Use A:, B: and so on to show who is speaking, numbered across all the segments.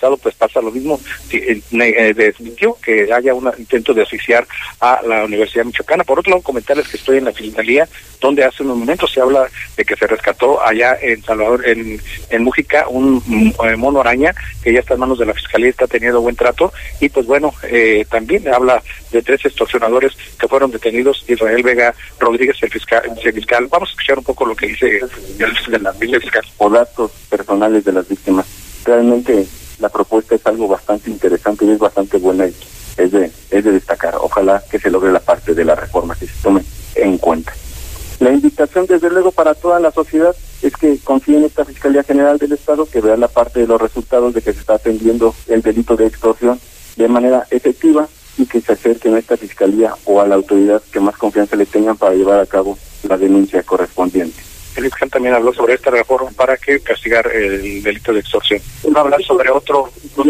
A: Estado pues pasa lo mismo. Desmintió que haya un intento de asfixiar a la Universidad Michoacana. Por otro lado, comentarles que estoy en la Fiscalía, donde hace unos momentos se habla de que se rescató allá en Salvador, en Mújica, un mono araña que ya está en manos de la Fiscalía, está teniendo buen trato. Y pues bueno, también habla de 3 extorsionadores que fueron detenidos: Israel Vega Rodríguez, el fiscal. Vamos a escuchar un poco lo que dice el fiscal.
B: O datos personales de las víctimas. Realmente la propuesta es algo bastante interesante y es bastante buena y es de destacar. Ojalá que se logre la parte de la reforma, que se tome en cuenta. La invitación, desde luego, para toda la sociedad es que confíe en esta Fiscalía General del Estado, que vea la parte de los resultados de que se está atendiendo el delito de extorsión de manera efectiva y que se acerquen a esta Fiscalía o a la autoridad que más confianza le tengan para llevar a cabo la denuncia correspondiente.
A: El fiscal también habló sobre esta reforma para que castigar el delito de extorsión. Va a hablar sobre otro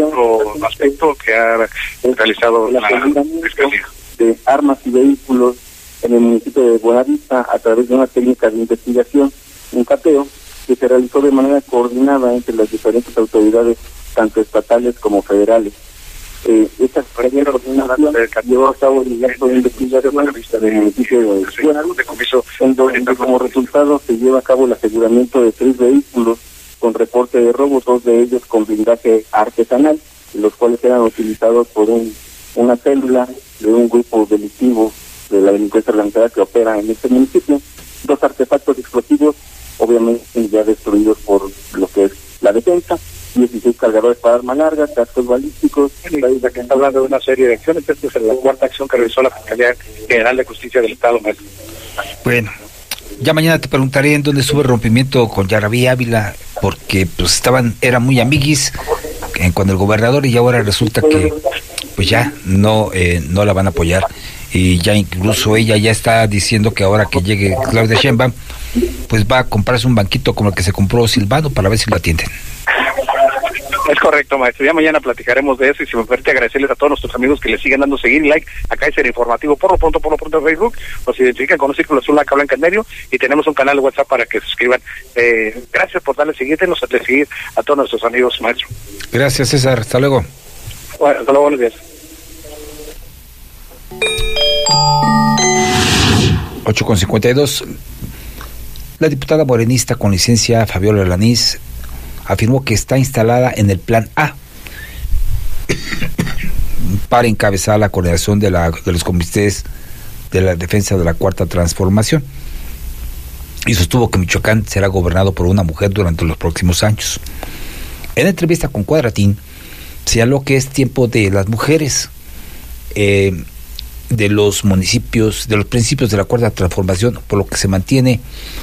A: aspecto que ha realizado la Fiscalía.
B: De armas y vehículos en el municipio de Buenavista a través de una técnica de investigación, un cateo, que se realizó de manera coordinada entre las diferentes autoridades, tanto estatales como federales. Esta coordinación llevó a cabo el acto de investigación del municipio de Buenavista, en donde como resultado se lleva a cabo el aseguramiento de 3 vehículos con reporte de robo, 2 de ellos con blindaje artesanal, los cuales eran utilizados por una célula de un grupo delictivo de la delincuencia organizada que opera en este municipio. 2 artefactos explosivos, obviamente ya destruidos por lo que es la defensa, 16 cargadores para arma larga, cascos balísticos.
A: Ya que está hablando de una serie de acciones, esta es la 4ª acción que realizó la Fiscalía General de Justicia del Estado, maestro.
C: Bueno, ya mañana te preguntaré en dónde sube el rompimiento con Yarabí Ávila, porque pues eran muy amiguis con el gobernador y ahora resulta que pues ya no la van a apoyar. Y ya incluso ella ya está diciendo que ahora que llegue Claudia Sheinbaum, pues va a comprarse un banquito como el que se compró Silvano para ver si lo atienden.
A: Es correcto, maestro. Ya mañana platicaremos de eso y si me permite agradecerles a todos nuestros amigos que le siguen dando seguir y like. Acá es el informativo por lo pronto en Facebook. Nos identifican con un círculo azul, una cabla en medio y tenemos un canal de WhatsApp para que se suscriban. Gracias por darle seguir, denos de seguir a todos nuestros amigos, maestro.
C: Gracias, César. Hasta luego.
A: Bueno, hasta luego, buenos días.
C: 8:52. La diputada morenista con licencia Fabiola Alanís afirmó que está instalada en el Plan A para encabezar la coordinación de los comités de la defensa de la Cuarta Transformación y sostuvo que Michoacán será gobernado por una mujer durante los próximos años. En entrevista con Cuadratín señaló que es tiempo de las mujeres, de los municipios, de los principios de la Cuarta Transformación, por lo que se mantiene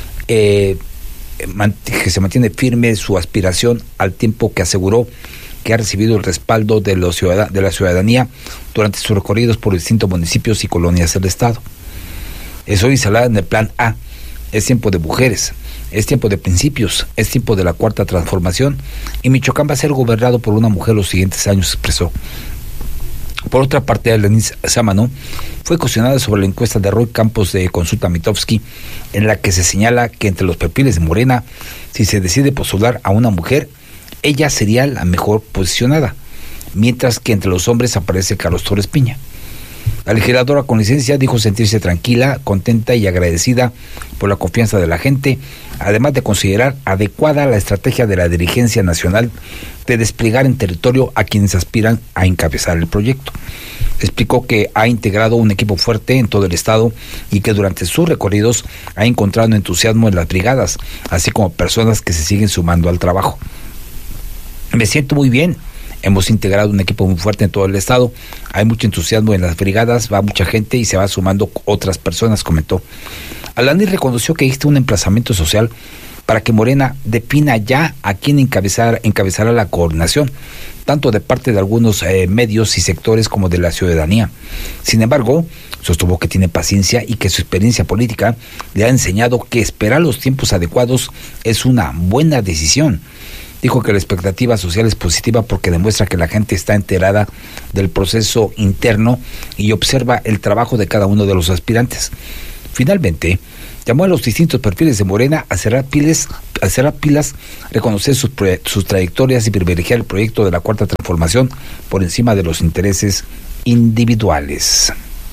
C: firme su aspiración, al tiempo que aseguró que ha recibido el respaldo de la ciudadanía durante sus recorridos por distintos municipios y colonias del Estado. Estoy instalada en el Plan A. Es tiempo de mujeres, es tiempo de principios, es tiempo de la Cuarta Transformación y Michoacán va a ser gobernado por una mujer los siguientes años, expresó. Por otra parte, Alanís Sámano fue cuestionada sobre la encuesta de Roy Campos de Consulta Mitofsky, en la que se señala que entre los perfiles de Morena, si se decide postular a una mujer, ella sería la mejor posicionada, mientras que entre los hombres aparece Carlos Torres Piña. La legisladora con licencia dijo sentirse tranquila, contenta y agradecida por la confianza de la gente, además de considerar adecuada la estrategia de la dirigencia nacional de desplegar en territorio a quienes aspiran a encabezar el proyecto. Explicó que ha integrado un equipo fuerte en todo el estado y que durante sus recorridos ha encontrado entusiasmo en las brigadas, así como personas que se siguen sumando al trabajo. Me siento muy bien. Hemos integrado un equipo muy fuerte en todo el estado. Hay mucho entusiasmo en las brigadas, va mucha gente y se va sumando otras personas, comentó. Alanís reconoció que existe un emplazamiento social para que Morena defina ya a quién encabezará la coordinación, tanto de parte de algunos medios y sectores como de la ciudadanía. Sin embargo, sostuvo que tiene paciencia y que su experiencia política le ha enseñado que esperar los tiempos adecuados es una buena decisión. Dijo que la expectativa social es positiva porque demuestra que la gente está enterada del proceso interno y observa el trabajo de cada uno de los aspirantes. Finalmente, llamó a los distintos perfiles de Morena a cerrar pilas, reconocer sus trayectorias y privilegiar el proyecto de la Cuarta Transformación por encima de los intereses individuales.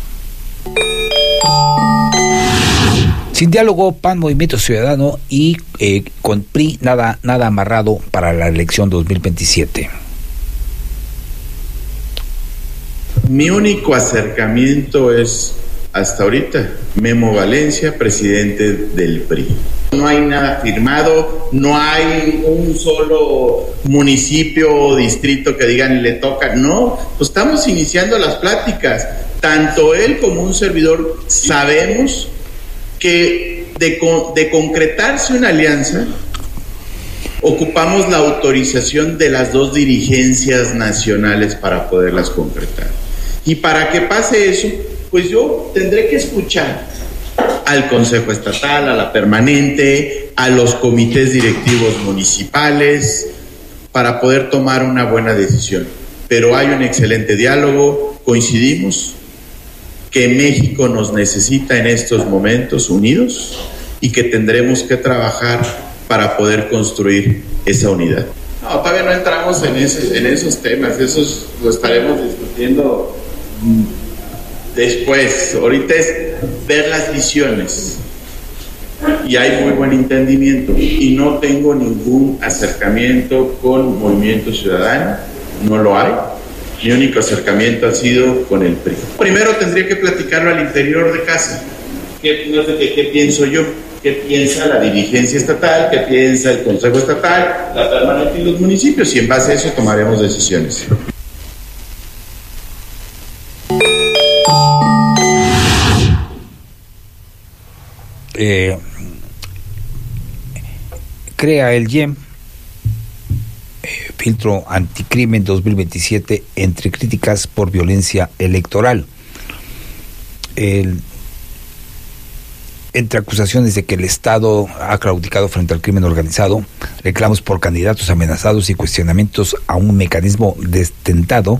C: Sin diálogo, PAN, Movimiento Ciudadano y con PRI nada amarrado para la elección 2027.
D: Mi único acercamiento es, hasta ahorita, Memo Valencia, presidente del PRI. No hay nada firmado, no hay un solo municipio o distrito que digan le toca. No, pues estamos iniciando las pláticas. Tanto él como un servidor sabemos que de concretarse una alianza, ocupamos la autorización de las dos dirigencias nacionales para poderlas concretar. Y para que pase eso, pues yo tendré que escuchar al Consejo Estatal, a la permanente, a los comités directivos municipales, para poder tomar una buena decisión. Pero hay un excelente diálogo, coincidimos que México nos necesita en estos momentos unidos y que tendremos que trabajar para poder construir esa unidad. No, todavía no entramos en esos temas, esos lo estaremos discutiendo después. Ahorita es ver las visiones y hay muy buen entendimiento y no tengo ningún acercamiento con Movimiento Ciudadano, no lo hay. Mi único acercamiento ha sido con el PRI. Primero tendría que platicarlo al interior de casa. ¿Qué pienso yo? ¿Qué piensa la dirigencia estatal? ¿Qué piensa el Consejo Estatal? La permanente y los municipios. Y en base a eso tomaremos decisiones.
C: Crea el IEM filtro anticrimen 2027 entre críticas por violencia electoral. Entre acusaciones de que el Estado ha claudicado frente al crimen organizado, reclamos por candidatos amenazados y cuestionamientos a un mecanismo destentado,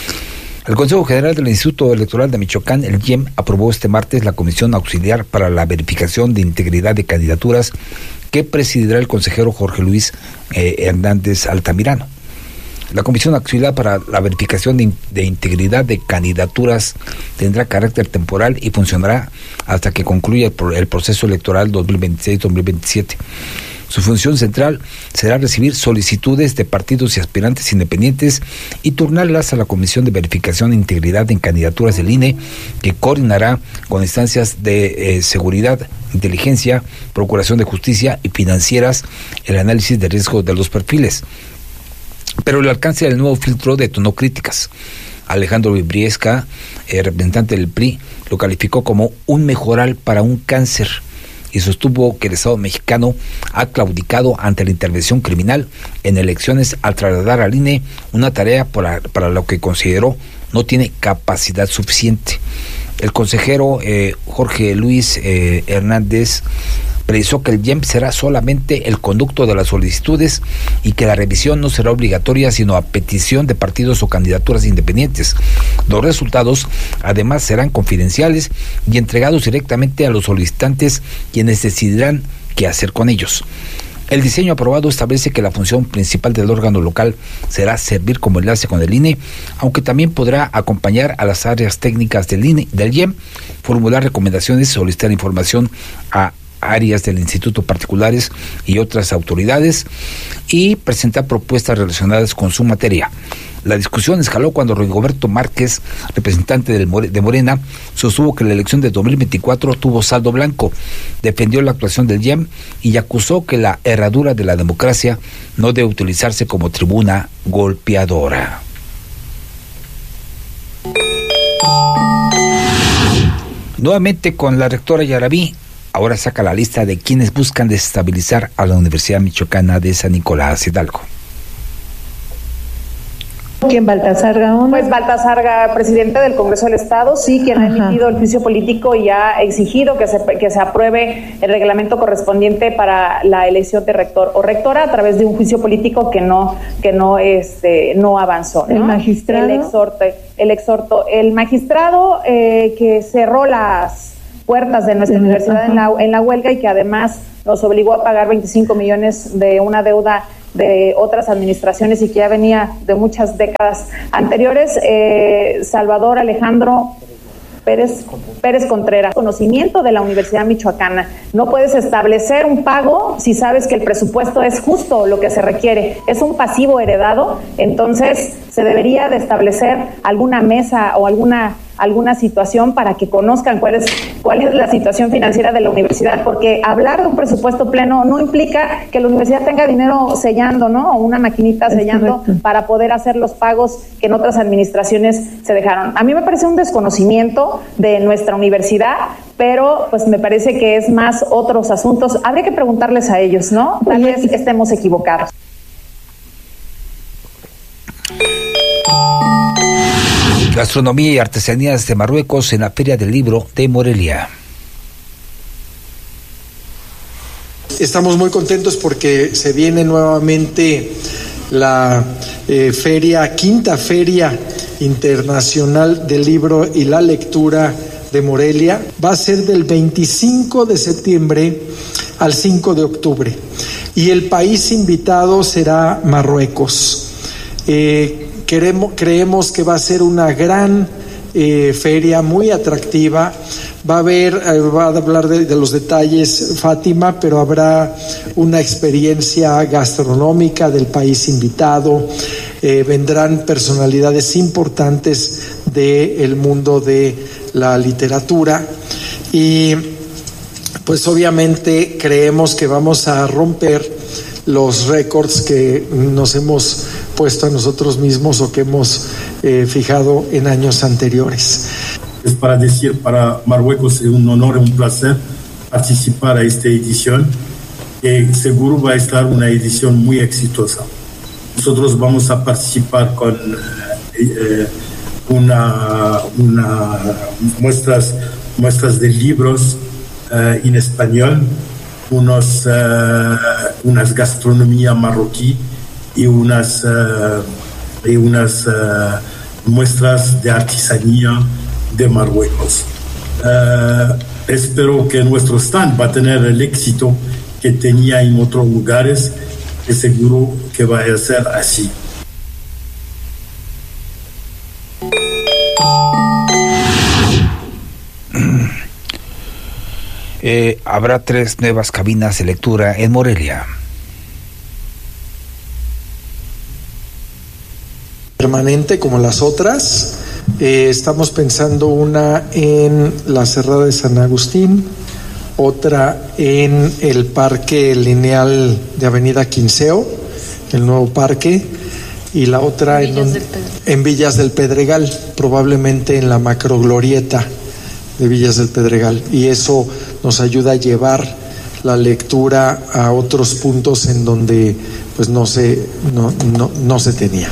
C: el Consejo General del Instituto Electoral de Michoacán, el IEM, aprobó este martes la Comisión Auxiliar para la Verificación de Integridad de Candidaturas que presidirá el consejero Jorge Luis Hernández Altamirano. La Comisión Auxiliar para la Verificación de Integridad de Candidaturas tendrá carácter temporal y funcionará hasta que concluya el proceso electoral 2026-2027. Su función central será recibir solicitudes de partidos y aspirantes independientes y turnarlas a la Comisión de Verificación de Integridad en Candidaturas del INE, que coordinará con instancias de seguridad, inteligencia, procuración de justicia y financieras el análisis de riesgo de los perfiles. Pero el alcance del nuevo filtro detonó críticas. Alejandro Vibriesca, representante del PRI, lo calificó como un mejoral para un cáncer y sostuvo que el Estado mexicano ha claudicado ante la intervención criminal en elecciones al trasladar al INE una tarea para lo que consideró no tiene capacidad suficiente. El consejero Jorge Luis Hernández precisó que el IEM será solamente el conducto de las solicitudes y que la revisión no será obligatoria sino a petición de partidos o candidaturas independientes. Los resultados además serán confidenciales y entregados directamente a los solicitantes, quienes decidirán qué hacer con ellos. El diseño aprobado establece que la función principal del órgano local será servir como enlace con el INE, aunque también podrá acompañar a las áreas técnicas del IEM, formular recomendaciones, solicitar información a áreas del instituto particulares y otras autoridades y presentar propuestas relacionadas con su materia. La discusión escaló cuando Rigoberto Márquez, representante de Morena, sostuvo que la elección de 2024 tuvo saldo blanco, defendió la actuación del IEM y acusó que la herradura de la democracia no debe utilizarse como tribuna golpeadora. Nuevamente con la rectora Yarabí, ahora saca la lista de quienes buscan desestabilizar a la Universidad Michoacana de San Nicolás Hidalgo.
E: ¿Quién? ¿Baltasar Gaona?
F: Pues Baltasar, presidente del Congreso del Estado, sí, quien ha emitido el juicio político y ha exigido que se apruebe el reglamento correspondiente para la elección de rector o rectora a través de un juicio político que no avanzó, ¿no?
E: ¿El magistrado?
F: El magistrado que cerró puertas de nuestra universidad en la huelga, y que además nos obligó a pagar 25 millones de una deuda de otras administraciones y que ya venía de muchas décadas anteriores. Salvador Alejandro Pérez Contreras, conocimiento de la Universidad Michoacana. No puedes establecer un pago si sabes que el presupuesto es justo lo que se requiere. Es un pasivo heredado, entonces se debería de establecer alguna mesa o alguna situación para que conozcan cuál es la situación financiera de la universidad, porque hablar de un presupuesto pleno no implica que la universidad tenga dinero sellando, ¿no? O una maquinita sellando para poder hacer los pagos que en otras administraciones se dejaron. A mí me parece un desconocimiento de nuestra universidad, pero pues me parece que es más otros asuntos. Habría que preguntarles a ellos, ¿no? Tal vez estemos equivocados.
C: Gastronomía y artesanías de Marruecos en la Feria del Libro de Morelia.
G: Estamos muy contentos porque se viene nuevamente la quinta Feria Internacional del Libro y la Lectura de Morelia. Va a ser del 25 de septiembre al 5 de octubre y el país invitado será Marruecos. Creemos que va a ser una gran feria muy atractiva. Va a hablar de los detalles Fátima, pero habrá una experiencia gastronómica del país invitado. Vendrán personalidades importantes del mundo de la literatura y pues obviamente creemos que vamos a romper los récords que nos hemos puesto a nosotros mismos o que hemos fijado en años anteriores.
H: Es para decir, para Marruecos es un honor y un placer participar a esta edición, que seguro va a estar una edición muy exitosa. Nosotros vamos a participar con muestras de libros en español, unas gastronomía marroquí y unas muestras de artesanía de Marruecos. Espero que nuestro stand va a tener el éxito que tenía en otros lugares, y seguro que va a ser así.
C: Habrá 3 nuevas cabinas de lectura en Morelia.
G: Permanente como las otras. Estamos pensando una en la Cerrada de San Agustín, otra en el Parque Lineal de Avenida Quinceo, el nuevo parque, y la otra en Villas del Pedregal, probablemente en la macroglorieta de Villas del Pedregal, y eso nos ayuda a llevar la lectura a otros puntos en donde pues no se tenía.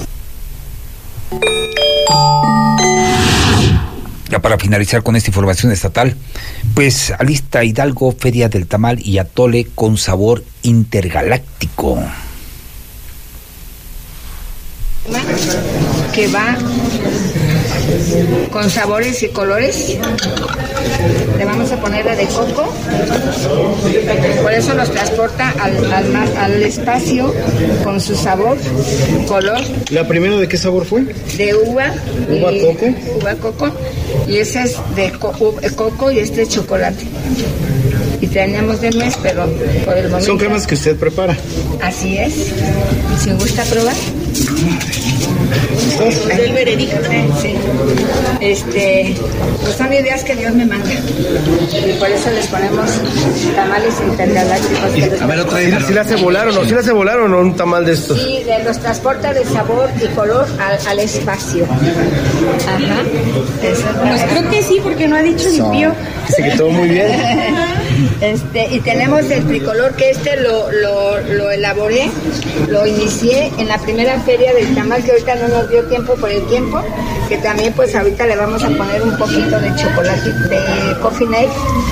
C: Ya para finalizar con esta información estatal, pues alista Hidalgo Feria del Tamal y Atole con sabor intergaláctico.
I: Que va con sabores y colores. Le vamos a poner la de coco, por eso nos transporta al espacio con su sabor, color.
J: ¿La primera de qué sabor fue?
I: De uva.
J: ¿Uva coco?
I: Uva coco, y ese es de coco y este es chocolate. Y teníamos de nuez, pero por el momento...
J: ¿Son cremas que usted prepara?
I: Así es. Si gusta probar.
K: Del veredicto.
I: Sí. Pues son ideas que Dios me manda. Y por eso les ponemos tamales intergalácticos.
J: A ver, otra idea. ¿Sí la hace volar o no? ¿Sí la hace volar o no un tamal de estos?
I: Sí, los transporta de sabor y color al espacio. Ajá.
K: Pues creo que sí, porque no ha dicho ni pío.
J: Se quedó muy bien.
I: Y tenemos el tricolor, que lo elaboré, lo inicié en la primera feria del tamal, que ahorita no nos dio tiempo por el tiempo, que también pues ahorita le vamos a poner un poquito de chocolate, de coffee night,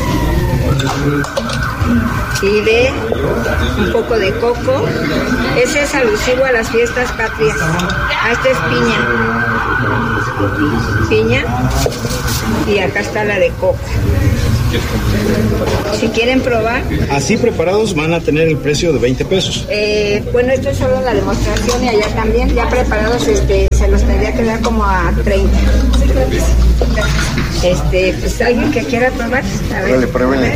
I: y de un poco de coco. Ese es alusivo a las fiestas patrias. Esta es piña, y acá está la de coco. Si quieren probar.
L: Así preparados van a tener el precio de 20 pesos.
I: Bueno, esto es solo la demostración y allá también, ya preparados, se los tendría que dar como a 30. Pues alguien que quiera probar. A ver.
L: Pruébele.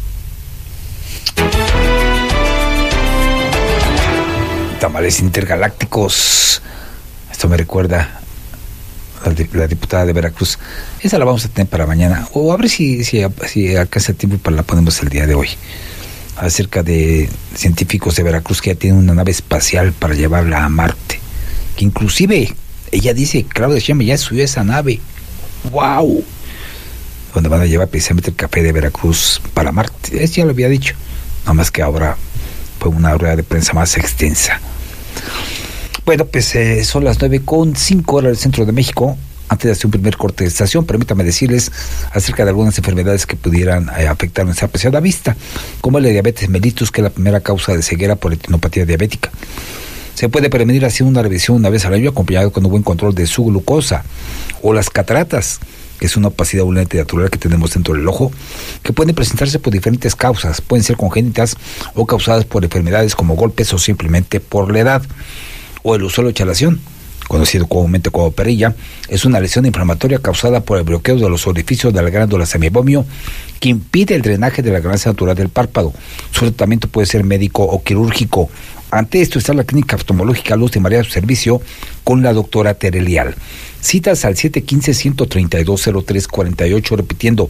C: Tamales intergalácticos. Esto me recuerda a la diputada de Veracruz. Esa la vamos a tener para mañana. O a ver si alcanza el tiempo para la ponemos el día de hoy. Acerca de científicos de Veracruz que ya tienen una nave espacial para llevarla a Marte. Que inclusive ella dice, Claudia Sheinbaum ya subió esa nave. ¡Wow! Donde van a llevar precisamente el café de Veracruz para Marte. Eso ya lo había dicho. Nada más que ahora fue una rueda de prensa más extensa. Bueno, pues son las 9:05 horas del centro de México. Antes de hacer un primer corte de estación, permítame decirles acerca de algunas enfermedades que pudieran afectar nuestra apreciada vista, como la diabetes mellitus, que es la primera causa de ceguera por retinopatía diabética. Se puede prevenir haciendo una revisión una vez al año acompañado con un buen control de su glucosa, o las cataratas, que es una opacidad un lente natural que tenemos dentro del ojo, que pueden presentarse por diferentes causas, pueden ser congénitas o causadas por enfermedades como golpes o simplemente por la edad, o el uso de la chalación, conocido comúnmente como perilla, es una lesión inflamatoria causada por el bloqueo de los orificios de la glándula semibomio que impide el drenaje de la ganancia natural del párpado. Su tratamiento puede ser médico o quirúrgico. Ante esto está la clínica oftalmológica Luz de María a su servicio con la doctora Terelial. Citas al 715-132-0348, repitiendo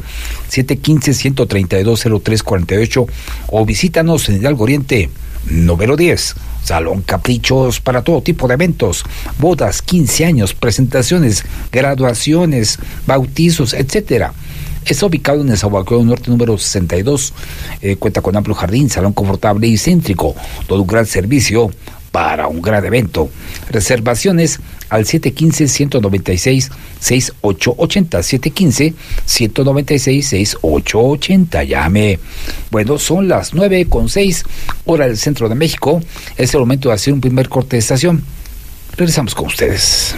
C: 715-132-0348, o visítanos en Hidalgo Oriente, número 10. Salón Caprichos para todo tipo de eventos, bodas, 15 años, presentaciones, graduaciones, bautizos, etcétera. Está ubicado en el Zahualcóyotl Norte número 62. Cuenta con amplio jardín, salón confortable y céntrico. Todo un gran servicio para un gran evento. Reservaciones al 715-196-6880. 715-196-6880. Llame. Bueno, son las 9:06 hora del centro de México. Es el momento de hacer un primer corte de estación. Regresamos con ustedes.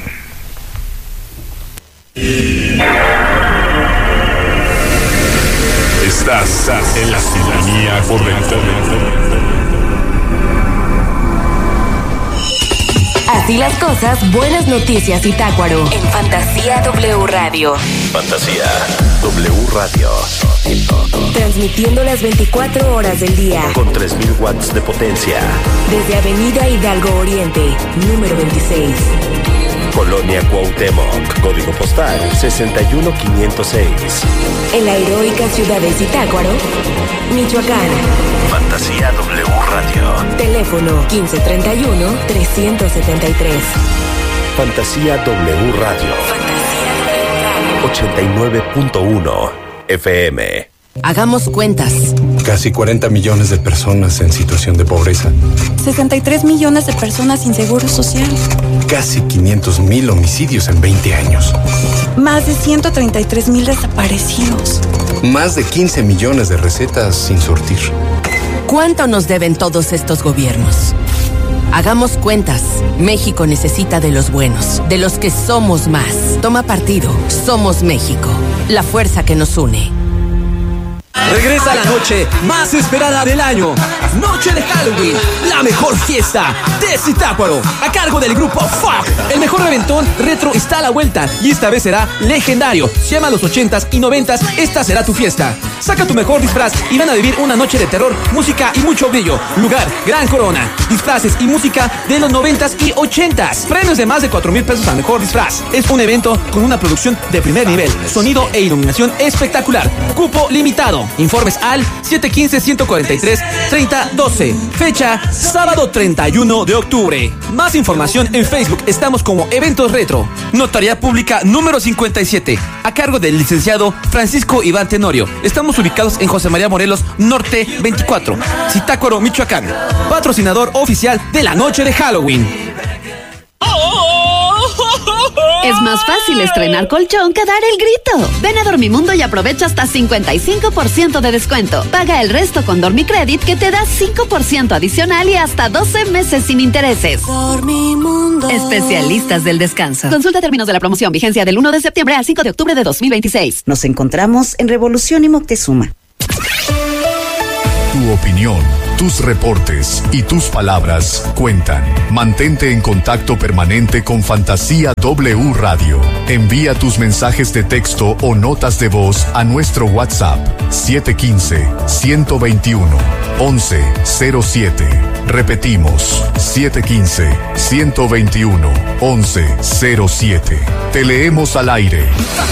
M: Estás en la sintonía correcta.
N: Así las cosas, buenas noticias Zitácuaro en Fantasía W Radio.
O: Fantasía W Radio.
N: Transmitiendo las 24 horas del día.
O: Con 3000 watts de potencia.
N: Desde Avenida Hidalgo Oriente, número 26.
O: Colonia Cuauhtémoc, código postal 61506.
N: En la heroica ciudad de Zitácuaro, Michoacán.
O: Fantasía W Radio.
N: Teléfono 1531-373.
O: Fantasía W Radio. 89.1 FM.
N: Hagamos cuentas.
P: Casi 40 millones de personas en situación de pobreza.
K: 63 millones de personas sin seguro social.
P: Casi 500,000 homicidios en 20 años.
K: Más de 133,000 desaparecidos.
P: Más de 15 millones de recetas sin surtir.
N: ¿Cuánto nos deben todos estos gobiernos? Hagamos cuentas. México necesita de los buenos, de los que somos más. Toma partido. Somos México. La fuerza que nos une.
Q: Regresa la noche más esperada del año. Noche de Halloween, la mejor fiesta de Zitácuaro, a cargo del grupo Fuck. El mejor reventón retro está a la vuelta y esta vez será legendario. Si amas los 80s y 90s, esta será tu fiesta. Saca tu mejor disfraz y van a vivir una noche de terror, música y mucho brillo. Lugar, Gran Corona. Disfraces y música de los 90s y 80s. Premios de más de 4,000 pesos al mejor disfraz. Es un evento con una producción de primer nivel, sonido e iluminación espectacular. Cupo limitado. Informes al 715-143-3012. Fecha, sábado 31 de octubre. Más información en Facebook. Estamos como Eventos Retro. Notaría Pública número 57, a cargo del licenciado Francisco Iván Tenorio. Estamos ubicados en José María Morelos Norte 24, Zitácuaro, Michoacán. Patrocinador oficial de la noche de Halloween.
R: Es más fácil estrenar colchón que dar el grito. Ven a Dormimundo y aprovecha hasta 55% de descuento. Paga el resto con Dormicredit, que te da 5% adicional y hasta 12 meses sin intereses. Dormimundo. Especialistas del descanso. Consulta términos de la promoción. Vigencia del 1 de septiembre al 5 de octubre de 2026.
S: Nos encontramos en Revolución y Moctezuma.
T: Tu opinión, tus reportes y tus palabras cuentan. Mantente en contacto permanente con Fantasía W Radio. Envía tus mensajes de texto o notas de voz a nuestro WhatsApp 715-121-1107. Repetimos, 715-121-1107. Te leemos al aire.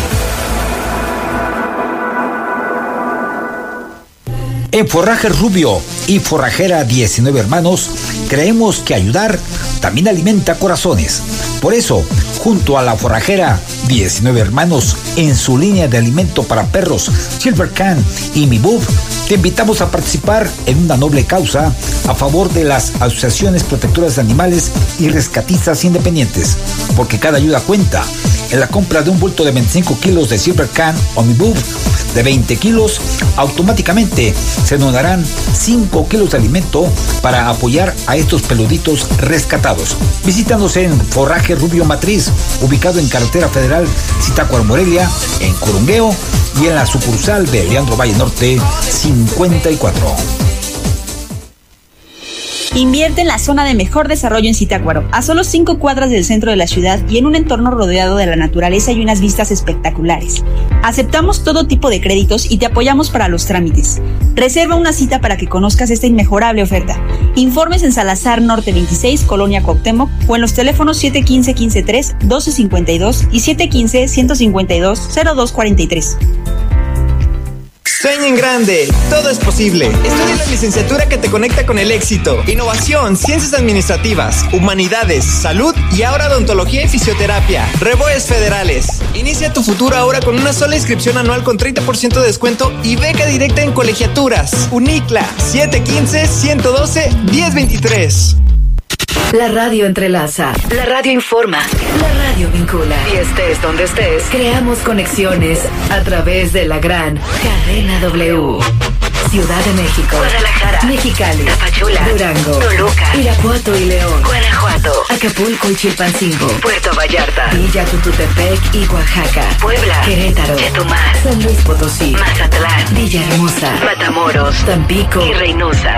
C: En Forraje Rubio y Forrajera 19 Hermanos, creemos que ayudar también alimenta corazones. Por eso, junto a la Forrajera 19 Hermanos, en su línea de alimento para perros Silver Can y Mi Bub, te invitamos a participar en una noble causa a favor de las asociaciones protectoras de animales y rescatistas independientes, porque cada ayuda cuenta. En la compra de un bulto de 25 kilos de Silver Can o Mi Bub de 20 kilos, automáticamente se donarán 5 kilos de alimento para apoyar a estos peluditos rescatados. Visítanos en Forraje Rubio Matriz, ubicado en Carretera Federal Zitácuaro Morelia, en Corungueo, y en la sucursal de Leandro Valle Norte 54.
U: Invierte en la zona de mejor desarrollo en Zitácuaro, a solo 5 cuadras del centro de la ciudad y en un entorno rodeado de la naturaleza y unas vistas espectaculares. Aceptamos todo tipo de créditos y te apoyamos para los trámites. Reserva una cita para que conozcas esta inmejorable oferta. Informes en Salazar Norte 26, Colonia Cuauhtémoc, o en los teléfonos 715-153-1252 y 715-152-0243.
J: Sueña en grande, todo es posible. Estudia la licenciatura que te conecta con el éxito. Innovación, ciencias administrativas, humanidades, salud y ahora odontología y fisioterapia. Reboes Federales. Inicia tu futuro ahora con una sola inscripción anual con 30% de descuento y beca directa en colegiaturas. Unicla, 715-112-1023.
V: La radio entrelaza, la radio informa, la radio vincula. Y estés donde estés, creamos conexiones a través de la gran cadena W. Ciudad de México, Guadalajara, Mexicali, Tapachula, Durango, Toluca, Irapuato y León, Guanajuato, Acapulco y Chilpancingo, Puerto Vallarta, Villa Tututepec y Oaxaca, Puebla, Querétaro, Chetumal, San Luis Potosí, Mazatlán, Villahermosa, Matamoros, Tampico y Reynosa.